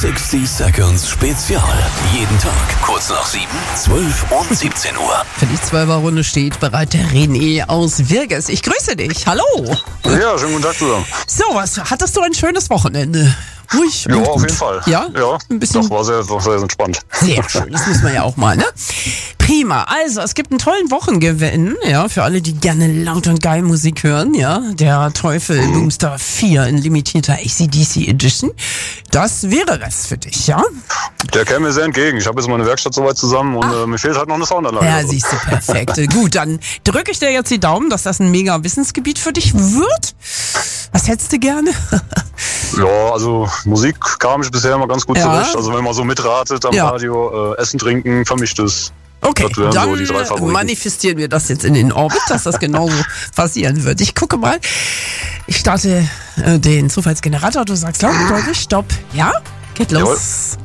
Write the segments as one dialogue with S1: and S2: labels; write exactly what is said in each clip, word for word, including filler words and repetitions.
S1: sechzig Seconds Spezial. Jeden Tag kurz nach sieben, zwölf und siebzehn Uhr.
S2: Für die Zwölfer-Runde steht bereit der René aus Wirges. Ich grüße dich. Hallo.
S3: Ja, schönen guten Tag zusammen.
S2: So, was hattest du ein schönes Wochenende? Ruhig.
S3: Ja,
S2: und
S3: auf
S2: gut.
S3: jeden Fall.
S2: Ja?
S3: Ja,
S2: ein bisschen.
S3: das war sehr, war sehr entspannt.
S2: Sehr schön, das muss man ja auch mal, ne? Prima, also es gibt einen tollen Wochengewinn, ja, für alle, die gerne laut und geil Musik hören, ja. Der Teufel
S3: Mhm.
S2: Boomster vier in limitierter A C D C Edition. Das wäre was für dich, ja?
S3: Der käme mir sehr entgegen. Ich habe jetzt meine Werkstatt soweit zusammen und äh, mir fehlt halt noch eine Soundanlage.
S2: Ja,
S3: Also.
S2: siehst du, perfekt. Gut, dann drücke ich dir jetzt die Daumen, dass das ein mega Wissensgebiet für dich wird. Was hättest du gerne?
S3: Ja, also Musik kam ich bisher immer ganz gut
S2: Ja.
S3: zurecht. Also wenn man so mitratet am
S2: Ja.
S3: Radio, äh, Essen, Trinken, vermischtes.
S2: Okay,
S3: Das wären
S2: dann
S3: so die drei Favoriten.
S2: manifestieren wir das jetzt in den Orbit, dass das genauso passieren wird. Ich gucke mal. Ich starte äh, den Zufallsgenerator. Du sagst laut, deutlich, stopp. Ja? Geht los.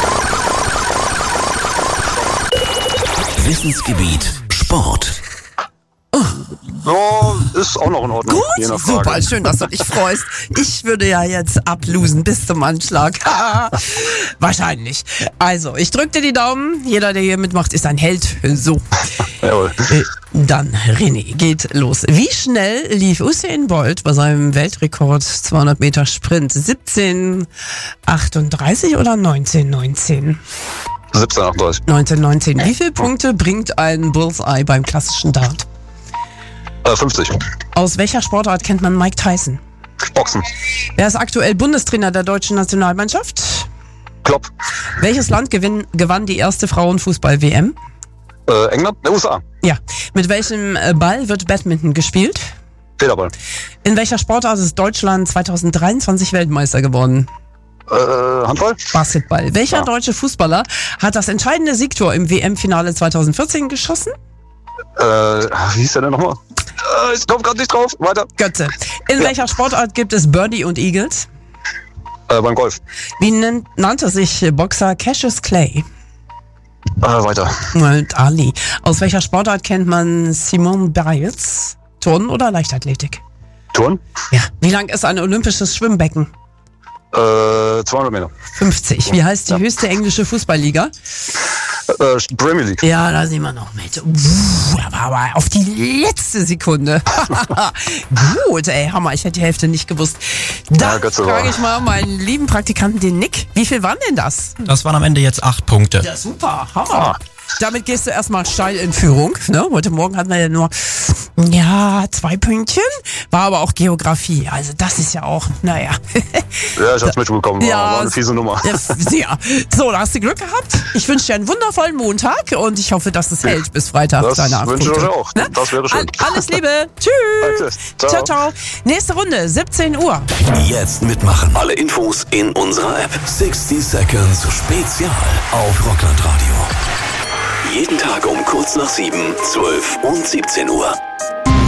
S1: Wissensgebiet Sport.
S3: Ja, ist auch noch in Ordnung. je nach
S2: Gut,
S3: Frage.
S2: super, schön, dass du dich freust. Ich würde ja jetzt ablosen bis zum Anschlag. Wahrscheinlich. Also, ich drücke dir die Daumen. Jeder, der hier mitmacht, ist ein Held. So.
S3: Jawohl.
S2: Äh, Dann, René, geht los. Wie schnell lief Usain Bolt bei seinem Weltrekord zweihundert Meter Sprint? siebzehn achtunddreißig oder neunzehn neunzehn?
S3: siebzehn achtunddreißig.
S2: neunzehn neunzehn. Wie viele Punkte bringt ein Bullseye beim klassischen Dart?
S3: Äh, fünfzig.
S2: Aus welcher Sportart kennt man Mike Tyson?
S3: Boxen.
S2: Wer ist aktuell Bundestrainer der deutschen Nationalmannschaft?
S3: Klopp.
S2: Welches Land gewinn, gewann die erste Frauenfußball-W M?
S3: Äh, England? Äh, U S A.
S2: Ja. Mit welchem äh, Ball wird Badminton gespielt?
S3: Federball.
S2: In welcher Sportart ist Deutschland zweitausenddreiundzwanzig Weltmeister geworden?
S3: Äh, Handball?
S2: Basketball. Welcher
S3: Ja.
S2: deutsche Fußballer hat das entscheidende Siegtor im W M-Finale zweitausendvierzehn geschossen?
S3: Äh, wie hieß der denn nochmal? Äh, ich komm grad nicht drauf. Weiter.
S2: Götze. In
S3: Ja.
S2: welcher Sportart gibt es Birdie und Eagles?
S3: Äh, beim Golf.
S2: Wie nennt, nannte sich Boxer Cassius Clay?
S3: Äh, weiter.
S2: Und Ali. Aus welcher Sportart kennt man Simone Biles? Turnen oder Leichtathletik?
S3: Turn?
S2: Ja. Wie lang ist ein olympisches Schwimmbecken?
S3: Äh, zweihundert Meter.
S2: fünfzig. Wie heißt die
S3: Ja.
S2: höchste englische Fußballliga?
S3: Äh, Premier League.
S2: Ja, da sehen wir noch mit. Uff, aber, aber auf die letzte Sekunde. Gut, ey, Hammer, ich hätte die Hälfte nicht gewusst. Da
S3: Ja, Gott sei Dank.
S2: frage ich mal meinen lieben Praktikanten, den Nick. Wie viel waren denn das?
S4: Das waren am Ende jetzt acht Punkte.
S2: Ja, super, Hammer.
S3: Ah.
S2: Damit gehst du erstmal steil in Führung. Ne? Heute Morgen hatten wir ja nur, ja, zwei Pünktchen. War aber auch Geografie. Also das ist ja auch, naja.
S3: Ja, ich hab's mitbekommen. War,
S2: Ja,
S3: war eine fiese Nummer.
S2: Ja, sehr. So, da hast du Glück gehabt. Ich wünsche dir einen wundervollen Montag und ich hoffe, dass es hält bis Freitag.
S3: Das
S2: deine acht
S3: wünsche ich
S2: Punkte.
S3: euch auch.
S2: Ne?
S3: Das wäre schön.
S2: All, alles Liebe. Tschüss.
S3: Danke. Ciao.
S2: Ciao, ciao. Nächste Runde, siebzehn Uhr.
S1: Jetzt mitmachen. Alle Infos in unserer App. sechzig Seconds Spezial auf Rockland Radio. Jeden Tag um kurz nach sieben, zwölf und siebzehn Uhr.